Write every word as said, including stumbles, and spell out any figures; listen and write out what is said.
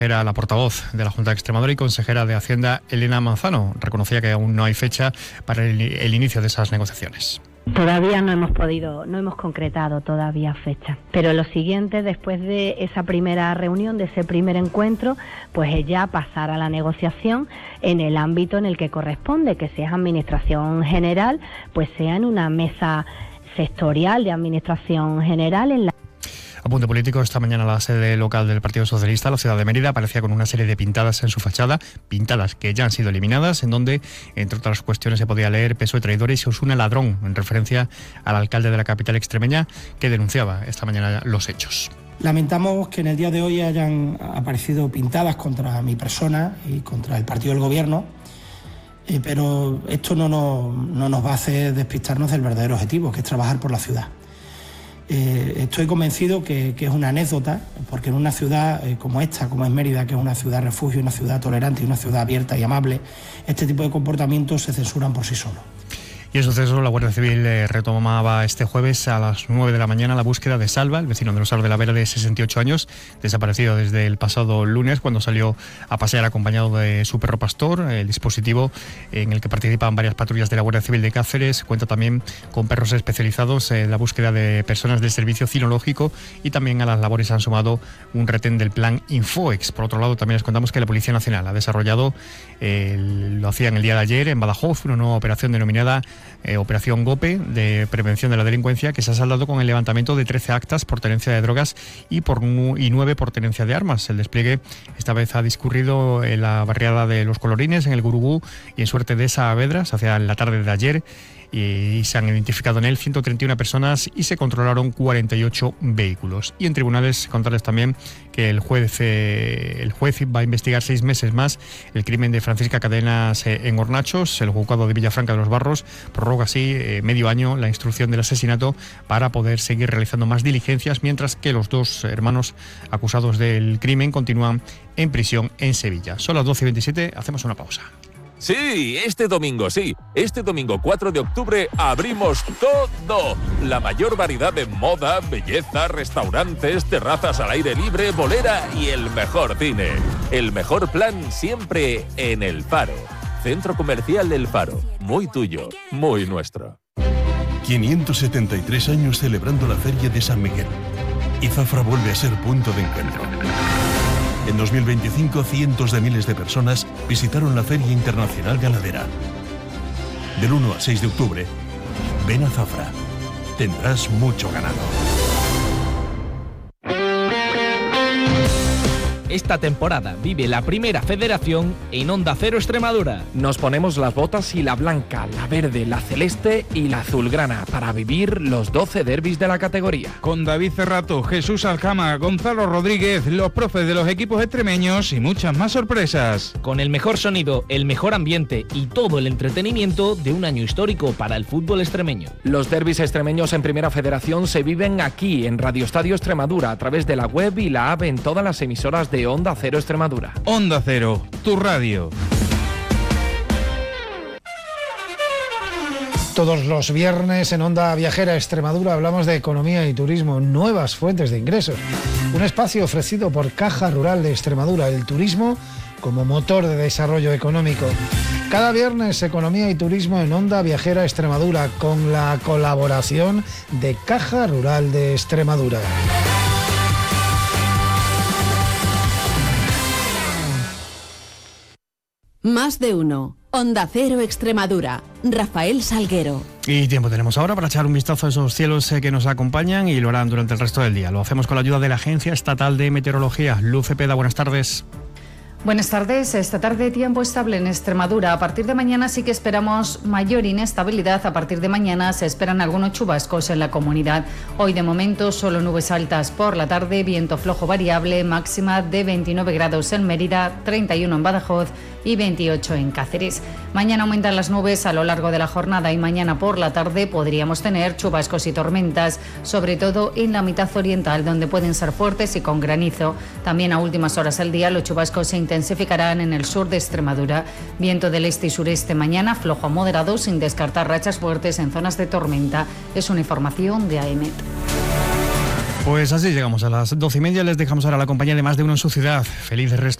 Era la portavoz de la Junta de Extremadura y consejera de Hacienda, Elena Manzano. Reconocía que aún no hay fecha para el, el inicio de esas negociaciones. Todavía no hemos podido, no hemos concretado todavía fecha. Pero lo siguiente, después de esa primera reunión, de ese primer encuentro, pues es ya pasar a la negociación en el ámbito en el que corresponde, que si es administración general, pues sea en una mesa sectorial de administración general en la... Apunte político, esta mañana la sede local del Partido Socialista, la ciudad de Mérida, aparecía con una serie de pintadas en su fachada, pintadas que ya han sido eliminadas, en donde, entre otras cuestiones, se podía leer P S O E traidores y Osuna ladrón, en referencia al alcalde de la capital extremeña, que denunciaba esta mañana los hechos. Lamentamos que en el día de hoy hayan aparecido pintadas contra mi persona y contra el partido del gobierno, eh, pero esto no nos, no nos va a hacer despistarnos del verdadero objetivo, que es trabajar por la ciudad. Eh, estoy convencido que, que es una anécdota, porque en una ciudad eh, como esta, como es Mérida, que es una ciudad refugio, una ciudad tolerante y una ciudad abierta y amable, este tipo de comportamientos se censuran por sí solos. Y en suceso, la Guardia Civil eh, retomaba este jueves a las nueve de la mañana la búsqueda de Salva, el vecino de los Aros de la Vera de sesenta y ocho años, desaparecido desde el pasado lunes cuando salió a pasear acompañado de su perro pastor. El dispositivo en el que participan varias patrullas de la Guardia Civil de Cáceres cuenta también con perros especializados en la búsqueda de personas del servicio cinológico, y también a las labores han sumado un retén del plan Infoex. Por otro lado, también les contamos que la Policía Nacional ha desarrollado, eh, lo hacían el día de ayer en Badajoz, una nueva operación denominada Eh, Operación GOPE, de prevención de la delincuencia, que se ha saldado con el levantamiento de trece actas por tenencia de drogas y por y nueve por tenencia de armas. El despliegue esta vez ha discurrido en la barriada de Los Colorines, en el Gurugú y en Suerte de Saavedra, hacia la tarde de ayer, y se han identificado en él ciento treinta y una personas y se controlaron cuarenta y ocho vehículos. Y en tribunales, contarles también que el juez eh, el juez va a investigar seis meses más el crimen de Francisca Cadenas eh, en Hornachos. El juzgado de Villafranca de los Barros prorroga así eh, medio año la instrucción del asesinato para poder seguir realizando más diligencias, mientras que los dos hermanos acusados del crimen continúan en prisión en Sevilla. Son las doce y veintisiete, hacemos una pausa. Sí, este domingo, sí. Este domingo cuatro de octubre abrimos todo. La mayor variedad de moda, belleza, restaurantes, terrazas al aire libre, bolera y el mejor cine. El mejor plan siempre en El Faro. Centro Comercial El Faro. Muy tuyo, muy nuestro. quinientos setenta y tres años celebrando la Feria de San Miguel. Y Zafra vuelve a ser punto de encuentro. En dos mil veinticinco, cientos de miles de personas visitaron la Feria Internacional Ganadera. Del uno al seis de octubre, ven a Zafra. Tendrás mucho ganado. Esta temporada vive la Primera Federación en Onda Cero Extremadura. Nos ponemos las botas y la blanca, la verde, la celeste y la azulgrana para vivir los doce derbis de la categoría. Con David Cerrato, Jesús Aljama, Gonzalo Rodríguez, los profes de los equipos extremeños y muchas más sorpresas. Con el mejor sonido, el mejor ambiente y todo el entretenimiento de un año histórico para el fútbol extremeño. Los derbis extremeños en Primera Federación se viven aquí en Radio Estadio Extremadura a través de la web y la app en todas las emisoras de Onda Cero Extremadura. Onda Cero, tu radio. Todos los viernes en Onda Viajera Extremadura hablamos de economía y turismo, nuevas fuentes de ingresos. Un espacio ofrecido por Caja Rural de Extremadura, el turismo como motor de desarrollo económico. Cada viernes economía y turismo en Onda Viajera Extremadura, con la colaboración de Caja Rural de Extremadura. Más de uno. Onda Cero Extremadura. Rafael Salguero. Y tiempo tenemos ahora para echar un vistazo a esos cielos eh, que nos acompañan, y lo harán durante el resto del día. Lo hacemos con la ayuda de la Agencia Estatal de Meteorología. Luz Cepeda, buenas tardes. Buenas tardes. Esta tarde tiempo estable en Extremadura. A partir de mañana sí que esperamos mayor inestabilidad. A partir de mañana se esperan algunos chubascos en la comunidad. Hoy de momento solo nubes altas por la tarde, viento flojo variable, máxima de veintinueve grados en Mérida, treinta y uno en Badajoz y veintiocho en Cáceres. Mañana aumentan las nubes a lo largo de la jornada y mañana por la tarde podríamos tener chubascos y tormentas, sobre todo en la mitad oriental, donde pueden ser fuertes y con granizo. También a últimas horas del día los chubascos se intensificarán en el sur de Extremadura. Viento del este y sureste mañana, flojo a moderado, sin descartar rachas fuertes en zonas de tormenta. Es una información de AEMET. Pues así llegamos a las doce y media. Les dejamos ahora la compañía de Más de Uno en su ciudad. Feliz resto